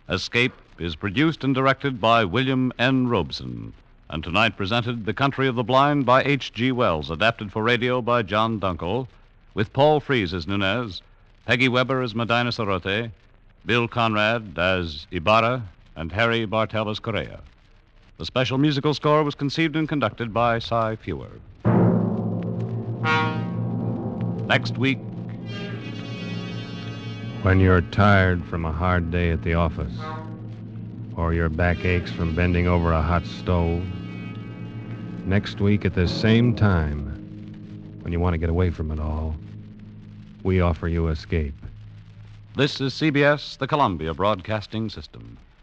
Escape is produced and directed by William N. Robeson, and tonight presented The Country of the Blind by H.G. Wells, adapted for radio by John Dunkel, with Paul Frees as Nunez, Peggy Weber as Medina Sarote, Bill Conrad as Ibarra, and Harry Bartell as Correa. The special musical score was conceived and conducted by Cy Fewer. Next week. When you're tired from a hard day at the office, or your back aches from bending over a hot stove, next week at the same time, when you want to get away from it all, we offer you Escape. This is CBS, the Columbia Broadcasting System.